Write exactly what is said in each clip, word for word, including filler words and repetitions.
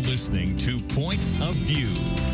listening to Point of View.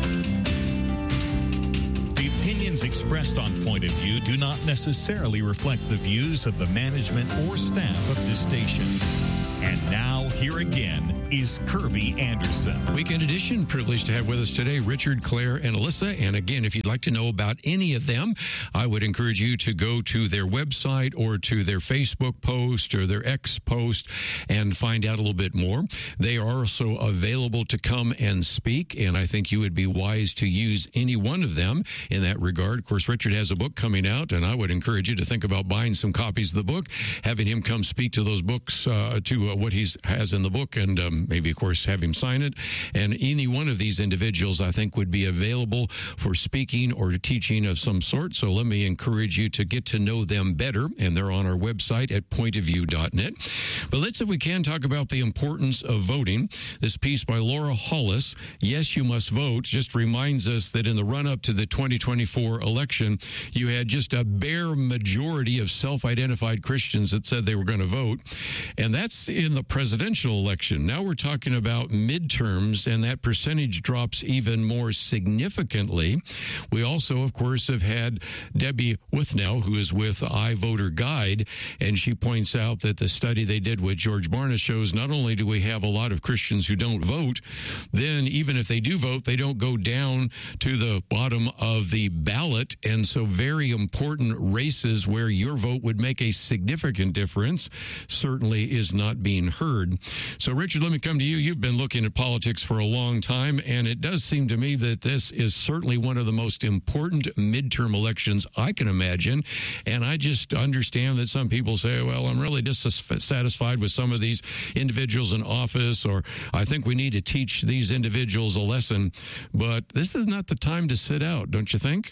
The opinions expressed on Point of View do not necessarily reflect the views of the management or staff of this station. And now, here again is Kirby Anderson. Weekend edition. Privileged to have with us today Richard, Claire, and Alyssa. And again, if you'd like to know about any of them, I would encourage you to go to their website or to their Facebook post or their X post and find out a little bit more. They are also available to come and speak, and I think you would be wise to use any one of them in that regard. Of course, Richard has a book coming out, and I would encourage you to think about buying some copies of the book, having him come speak to those books, uh, to uh, what he has in the book, and um, maybe, of course, have him sign it. And any one of these individuals, I think, would be available for speaking or teaching of some sort. So let me encourage you to get to know them better, and they're on our website at point of view dot net. But let's, if we can, talk about the importance of voting. This piece by Laura Hollis, Yes, You Must Vote, just reminds us that in the run-up to the twenty twenty-four election, you had just a bare majority of self-identified Christians that said they were going to vote. And that's in the presidential election. Now we're talking about midterms, and that percentage drops even more significantly. We also, of course, have had Debbie Withnell, who is with iVoter Guide, and she points out that the study they did with George Barna shows not only do we have a lot of Christians who don't vote, then even if they do vote, they don't go down to the bottom of the ballot. And so very important races where your vote would make a significant difference certainly is not being heard. So, Richard, let me come to you. You've been looking at politics for a long time, and it does seem to me that this is certainly one of the most important midterm elections I can imagine. And I just understand that some people say, well, I'm really dissatisfied with some of these individuals in office, or I think we need to teach these individuals a lesson. But this is not the time to sit out, don't you think?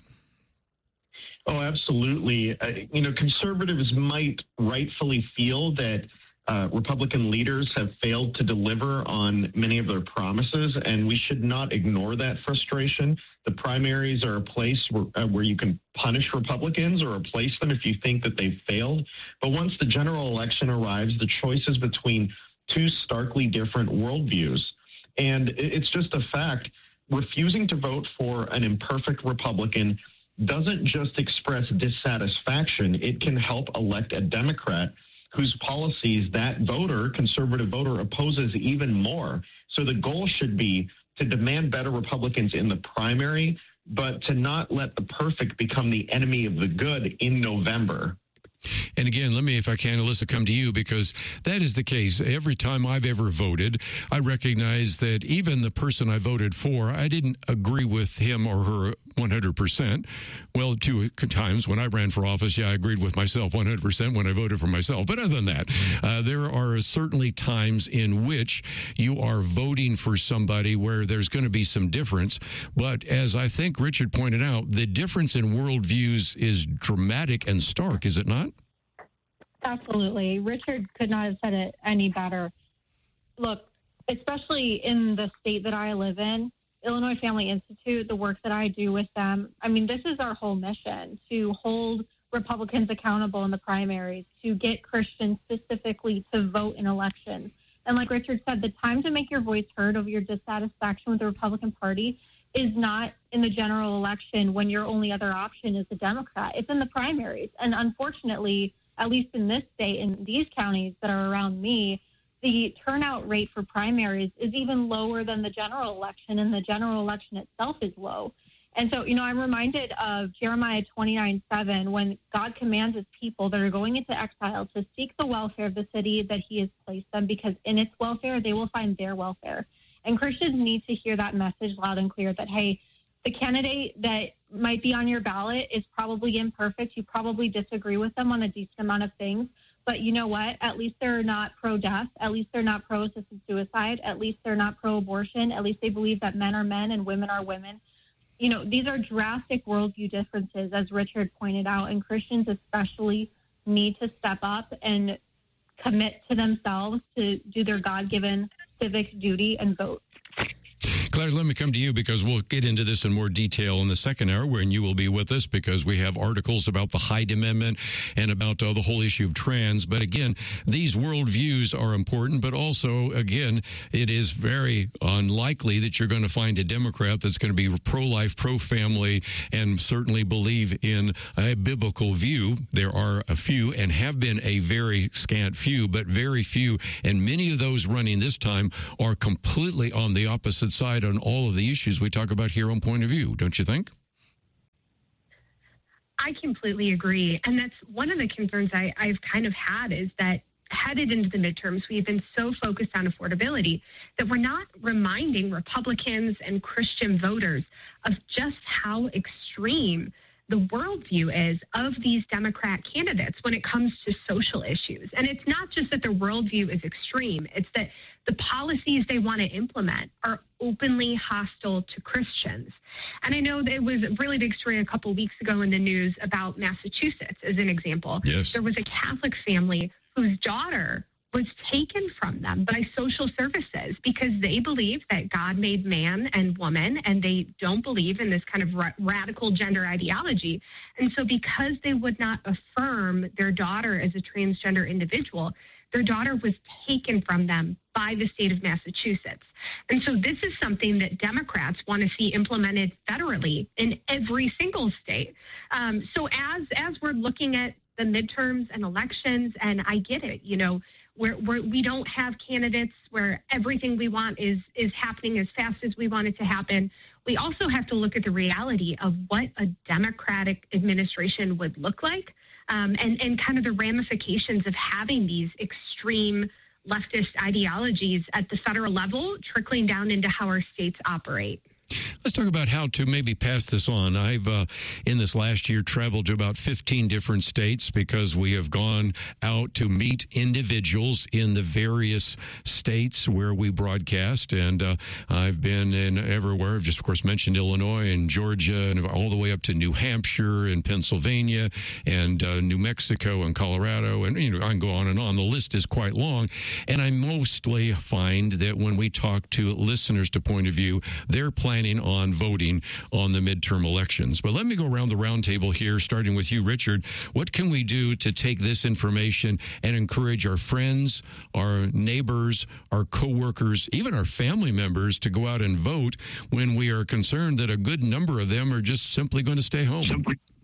Oh, absolutely. Uh, you know, conservatives might rightfully feel that uh, Republican leaders have failed to deliver on many of their promises, and we should not ignore that frustration. The primaries are a place where, uh, where you can punish Republicans or replace them if you think that they've failed. But once the general election arrives, the choice is between two starkly different worldviews. And it's just a fact. Refusing to vote for an imperfect Republican doesn't just express dissatisfaction. It can help elect a Democrat whose policies that voter, conservative voter, opposes even more. So the goal should be to demand better Republicans in the primary, but to not let the perfect become the enemy of the good in November. And again, let me, if I can, Alyssa, come to you, because that is the case. Every time I've ever voted, I recognize that even the person I voted for, I didn't agree with him or her one hundred percent. Well, two times when I ran for office, yeah, I agreed with myself one hundred percent when I voted for myself. But other than that, uh, there are certainly times in which you are voting for somebody where there's going to be some difference. But as I think Richard pointed out, the difference in worldviews is dramatic and stark, is it not? Absolutely. Richard could not have said it any better. Look, especially in the state that I live in, Illinois Family Institute, the work that I do with them, I mean, this is our whole mission, to hold Republicans accountable in the primaries, to get Christians specifically to vote in elections. And like Richard said, the time to make your voice heard of your dissatisfaction with the Republican Party is not in the general election when your only other option is a Democrat. It's in the primaries. And unfortunately, at least in this state, in these counties that are around me, the turnout rate for primaries is even lower than the general election, and the general election itself is low. And so, you know, I'm reminded of Jeremiah twenty-nine seven, when God commands his people that are going into exile to seek the welfare of the city that he has placed them, because in its welfare, they will find their welfare. And Christians need to hear that message loud and clear that, hey, the candidate that might be on your ballot is probably imperfect. You probably disagree with them on a decent amount of things. But you know what? At least they're not pro-death. At least they're not pro-assisted suicide. At least they're not pro-abortion. At least they believe that men are men and women are women. You know, these are drastic worldview differences, as Richard pointed out, and Christians especially need to step up and commit to themselves to do their God-given civic duty and vote. Claire, let me come to you because we'll get into this in more detail in the second hour when you will be with us because we have articles about the Hyde Amendment and about uh, the whole issue of trans. But again, these worldviews are important, but also, again, it is very unlikely that you're going to find a Democrat that's going to be pro-life, pro-family, and certainly believe in a biblical view. There are a few and have been a very scant few, but very few. And many of those running this time are completely on the opposite side on all of the issues we talk about here on Point of View, don't you think? I completely agree. And that's one of the concerns I, I've kind of had is that headed into the midterms, we've been so focused on affordability that we're not reminding Republicans and Christian voters of just how extreme the worldview is of these Democrat candidates when it comes to social issues. And it's not just that their worldview is extreme, it's that the policies they want to implement are openly hostile to Christians. And I know that it was a really big story a couple of weeks ago in the news about Massachusetts, as an example. Yes. There was a Catholic family whose daughter was taken from them by social services because they believe that God made man and woman, and they don't believe in this kind of ra- radical gender ideology. And so because they would not affirm their daughter as a transgender individual, their daughter was taken from them by the state of Massachusetts. And so this is something that Democrats want to see implemented federally in every single state. Um, so as as we're looking at the midterms and elections, and I get it, you know, Where, where we don't have candidates where everything we want is is happening as fast as we want it to happen. We also have to look at the reality of what a Democratic administration would look like, um, and, and kind of the ramifications of having these extreme leftist ideologies at the federal level trickling down into how our states operate. Let's talk about how to maybe pass this on. I've, uh, in this last year, traveled to about fifteen different states because we have gone out to meet individuals in the various states where we broadcast. And uh, I've been in everywhere. I've just, of course, mentioned Illinois and Georgia and all the way up to New Hampshire and Pennsylvania and uh, New Mexico and Colorado. And, you know, I can go on and on. The list is quite long. And I mostly find that when we talk to listeners to Point of View, they're planning on voting on the midterm elections. But let me go around the round table here, starting with you, Richard. What can we do to take this information and encourage our friends, our neighbors, our coworkers, even our family members to go out and vote when we are concerned that a good number of them are just simply going to stay home?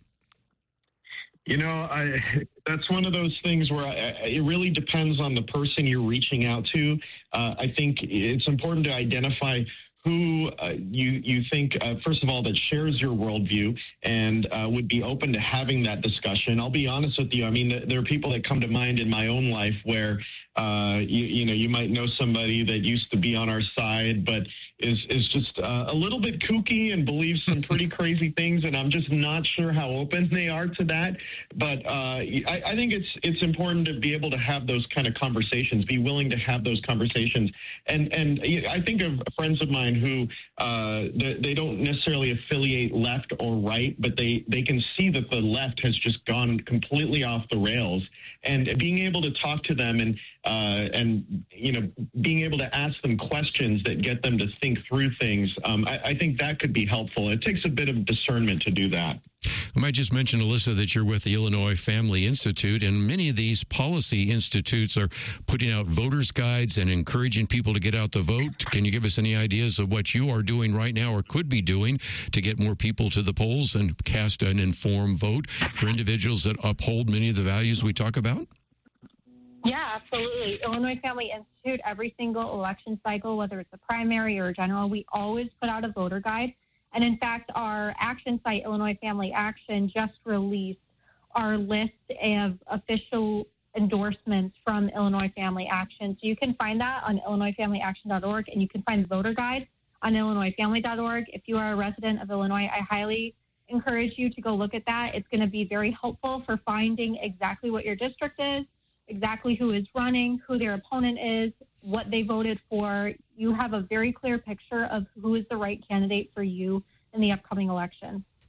You know, I, that's one of those things where I, it really depends on the person you're reaching out to. Uh, I think it's important to identify who uh, you you think, uh, first of all, that shares your worldview and uh, would be open to having that discussion. I'll be honest with you. I mean, there are people that come to mind in my own life where, uh, you, you know, you might know somebody that used to be on our side, but is is just uh, a little bit kooky and believes some pretty crazy things, and I'm just not sure how open they are to that. But uh, I, I think it's it's important to be able to have those kind of conversations, be willing to have those conversations. And and I think of friends of mine who uh, they, they don't necessarily affiliate left or right, but they, they can see that the left has just gone completely off the rails. And being able to talk to them and, uh, and you know, being able to ask them questions that get them to think through things, um, I, I think that could be helpful. It takes a bit of discernment to do that. I might just mention, Alyssa, that you're with the Illinois Family Institute, and many of these policy institutes are putting out voters' guides and encouraging people to get out the vote. Can you give us any ideas of what you are doing right now or could be doing to get more people to the polls and cast an informed vote for individuals that uphold many of the values we talk about? Yeah, absolutely. Illinois Family Institute, every single election cycle, whether it's a primary or a general, we always put out a voter guide. And in fact, our action site, Illinois Family Action, just released our list of official endorsements from Illinois Family Action. So you can find that on illinois family action dot org, and you can find the voter guide on illinois family dot org. If you are a resident of Illinois, I highly encourage you to go look at that. It's going to be very helpful for finding exactly what your district is, exactly who is running, who their opponent is, what they voted for. You have a very clear picture of who is the right candidate for you in the upcoming election.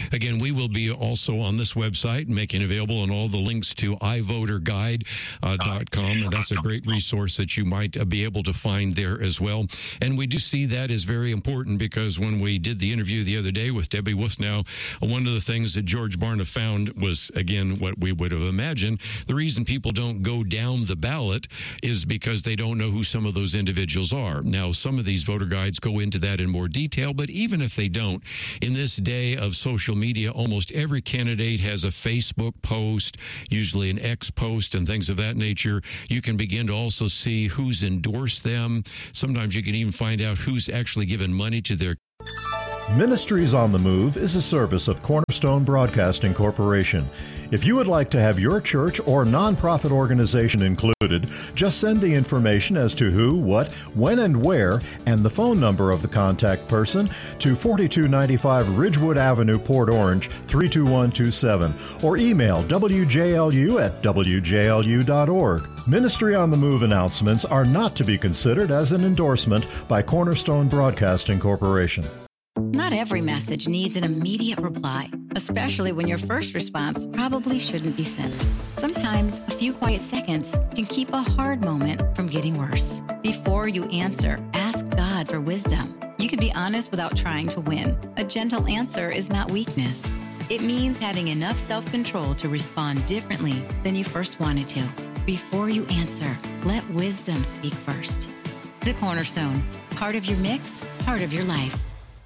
Again, we will be also on this website, making available on all the links to i voter guide dot com. And that's a great resource that you might be able to find there as well. And we do see that as very important because when we did the interview the other day with Debbie Wusnow, one of the things that George Barna found was, again, what we would have imagined. The reason people don't go down the ballot is because they don't know who some of those individuals are. Now, some of these voter guides go into that in more detail, but even if they don't, in this day of social media, almost every candidate has a Facebook post, usually an X post and things of that nature. You can begin to also see who's endorsed them. Sometimes you can even find out who's actually given money to their Ministries on the Move is a service of Cornerstone Broadcasting Corporation. If you would like to have your church or nonprofit organization included, just send the information as to who, what, when, and where, and the phone number of the contact person to forty-two ninety-five Ridgewood Avenue, Port Orange, three two one two seven, or email w j l u at w j l u dot org. Ministry on the Move announcements are not to be considered as an endorsement by Cornerstone Broadcasting Corporation. Not every message needs an immediate reply, especially when your first response probably shouldn't be sent. Sometimes a few quiet seconds can keep a hard moment from getting worse. Before you answer, ask God for wisdom. You can be honest without trying to win. A gentle answer is not weakness. It means having enough self-control to respond differently than you first wanted to. Before you answer, let wisdom speak first. The Cornerstone, part of your mix, part of your life.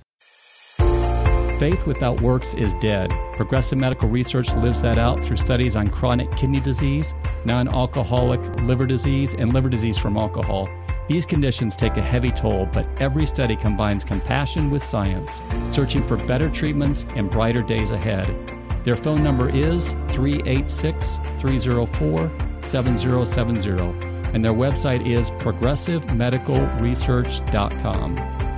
Faith without works is dead. Progressive Medical Research lives that out through studies on chronic kidney disease, non-alcoholic liver disease, and liver disease from alcohol. These conditions take a heavy toll, but every study combines compassion with science, searching for better treatments and brighter days ahead. Their phone number is three eight six, three zero four, seven zero seven zero, and their website is progressive medical research dot com.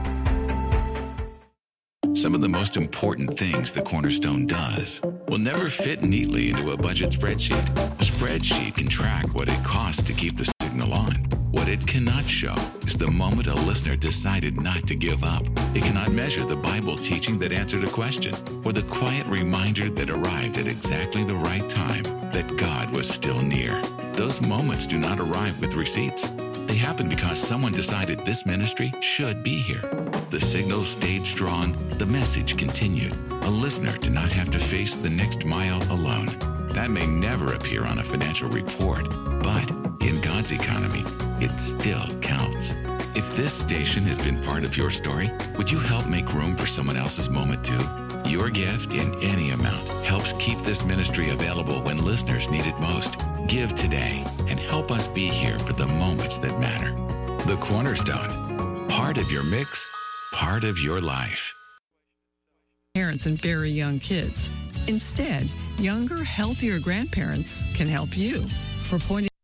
Some of the most important things the Cornerstone does will never fit neatly into a budget spreadsheet. A spreadsheet can track what it costs to keep the signal on. What it cannot show is the moment a listener decided not to give up. It cannot measure the Bible teaching that answered a question, or the quiet reminder that arrived at exactly the right time that God was still near. Those moments do not arrive with receipts. They happen because someone decided this ministry should be here. The signal stayed strong. The message continued. A listener did not have to face the next mile alone. That may never appear on a financial report, but in God's economy, it still counts. If this station has been part of your story, would you help make room for someone else's moment too? Your gift in any amount helps keep this ministry available when listeners need it most. Give today and help us be here for the moments that matter. The Cornerstone, part of your mix, part of your life. Parents and very young kids. Instead, younger, healthier grandparents can help you. For pointing